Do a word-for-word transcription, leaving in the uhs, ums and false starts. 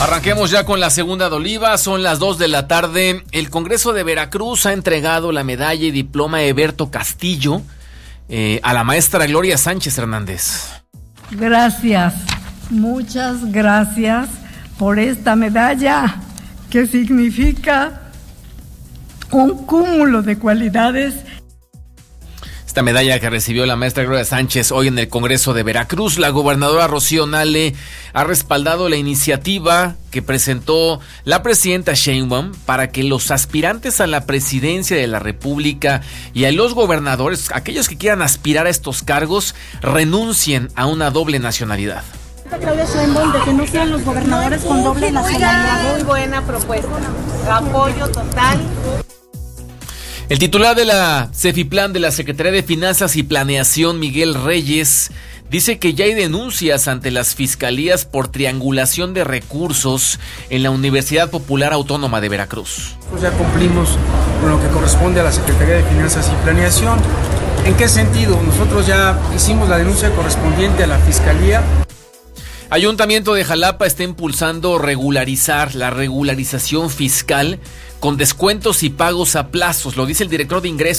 Arranquemos ya con la segunda de Oliva, son las dos de la tarde. El Congreso de Veracruz ha entregado la medalla y diploma Eberto Castillo eh, a la maestra Gloria Sánchez Hernández. Gracias, muchas gracias por esta medalla que significa un cúmulo de cualidades. Esta medalla que recibió la maestra Gloria Sánchez hoy en el Congreso de Veracruz, la gobernadora Rocío Nale ha respaldado la iniciativa que presentó la presidenta Sheinbaum para que los aspirantes a la presidencia de la República y a los gobernadores, aquellos que quieran aspirar a estos cargos, renuncien a una doble nacionalidad. Claudia Sheinbaum, de que no sean los gobernadores con doble nacionalidad. Muy buena propuesta, apoyo total. El titular de la Cefiplan de la Secretaría de Finanzas y Planeación, Miguel Reyes, dice que ya hay denuncias ante las fiscalías por triangulación de recursos en la Universidad Popular Autónoma de Veracruz. Pues ya cumplimos con lo que corresponde a la Secretaría de Finanzas y Planeación. ¿En qué sentido? Nosotros ya hicimos la denuncia correspondiente a la Fiscalía. Ayuntamiento de Jalapa está impulsando regularizar la regularización fiscal con descuentos y pagos a plazos, lo dice el director de ingresos